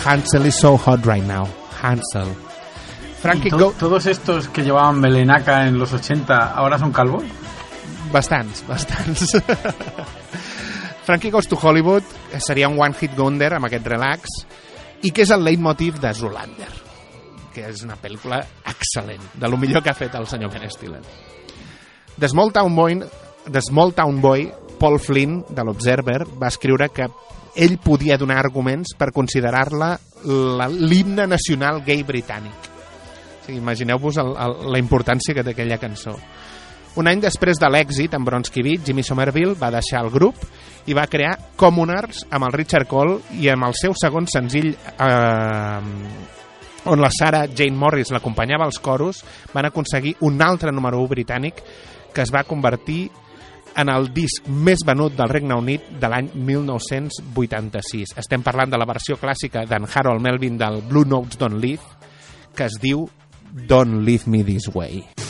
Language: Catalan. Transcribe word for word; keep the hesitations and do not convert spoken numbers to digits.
Hansel is so hot right now. Hansel. Frankie to- Go... ¿Todos estos que llevaban melenaca en los ochenta ahora son calvos? Bastants, bastants. Frankie Goes to Hollywood seria un one-hit wonder amb aquest relax i que és el leitmotiv de Zoolander, que és una pel·lícula excel·lent, de lo millor que ha fet el senyor Ben Stiller. The Small Town Boy, The Small Town Boy, Paul Flynn, de l'Observer, va escriure que ell podia donar arguments per considerar-la la, l'himne nacional gay britànic. O sigui, imagineu-vos el, el, la importància que té aquella cançó. Un any després de l'èxit amb Bronski Beat, Jimmy Somerville va deixar el grup i va crear Commoners amb el Richard Cole i amb el seu segon senzill eh, on la Sarah Jane Morris l'acompanyava als coros, van aconseguir un altre número u britànic que es va convertir en el disc més venut del Regne Unit de l'any mil nou-cents vuitanta-sis. Estem parlant de la versió clàssica d'en Harold Melvin del Blue Notes Don't Leave, que es diu Don't Leave Me This Way.